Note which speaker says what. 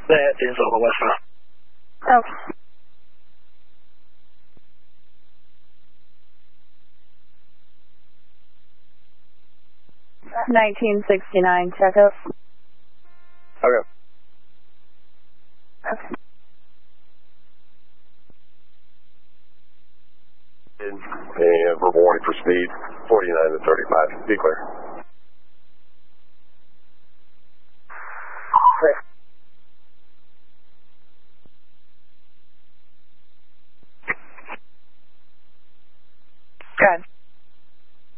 Speaker 1: That is over westbound.
Speaker 2: Okay. 1969 checkup.
Speaker 3: Okay.
Speaker 2: Okay.
Speaker 3: And verbal warning for speed, 49 to 35. Be clear.
Speaker 1: Clear.